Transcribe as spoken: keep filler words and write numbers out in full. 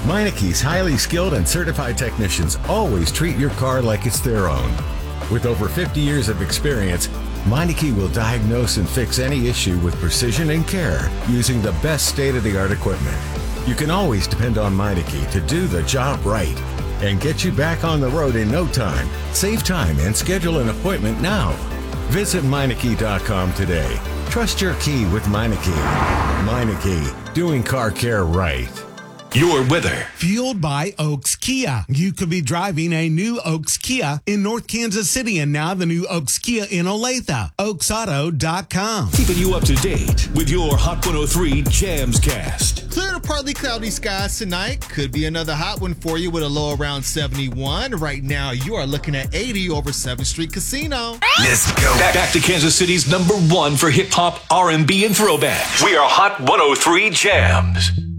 Meineke's highly skilled and certified technicians always treat your car like it's their own. With over fifty years of experience, Meineke will diagnose and fix any issue with precision and care using the best state-of-the-art equipment. You can always depend on Meineke to do the job right and get you back on the road in no time. Save time and schedule an appointment now. Visit Meineke dot com today. Trust your key with Meineke. Meineke, doing car care right. Your weather. Fueled by Oaks Kia. You could be driving a new Oaks Kia in North Kansas City, and now the new Oaks Kia in Olathe. Oaks Auto dot com. Keeping you up to date with your Hot one oh three Jams Cast. Clear to partly cloudy skies tonight. Could be another hot one for you with a low around seventy-one. Right now, you are looking at eighty over seventh Street Casino. Let's go. Back, back to Kansas City's number one for hip hop, R and B, and throwback. We are Hot one oh three Jams.